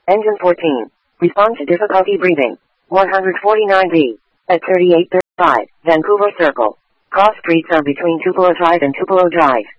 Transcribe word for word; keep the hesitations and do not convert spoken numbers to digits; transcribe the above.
Engine fourteen. Respond to difficulty breathing. one forty-nine B. At thirty-eight thirty-five, Vancouver Circle. Cross streets are between Tupelo Drive and Tupelo Drive.